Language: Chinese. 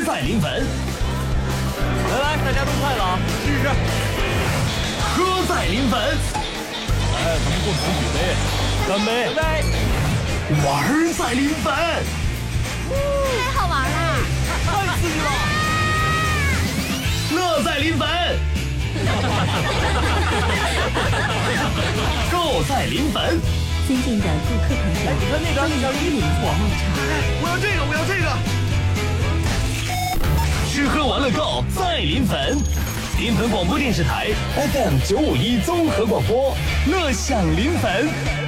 儿在临汾。 来，大家都快了啊，试试。 喝在临汾。 来，咱们共同举杯，干杯！干杯！ 玩儿在临汾。 太好玩了， 太刺激了！ 乐在临汾。购在临汾。 尊敬的顾客朋友， 你看那个，小姨你我冒茶。 我要这个，我要这个。 吃喝玩乐购在临汾。临汾广播电视台 FM 951综合广播，乐享临汾。